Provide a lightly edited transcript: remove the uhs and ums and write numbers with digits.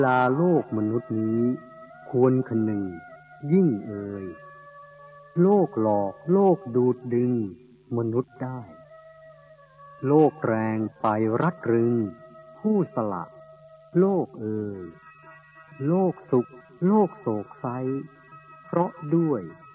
ลาโลกมนุษย์นี้ควรคนึงยิ่งเอ่ยโลกหลอกโลกดูดดึงมนุษย์ได้โลกแรงไปรัดรึงผู้สละโลกเอ่ยโลกสุขโลกโศกไซเพราะด้วย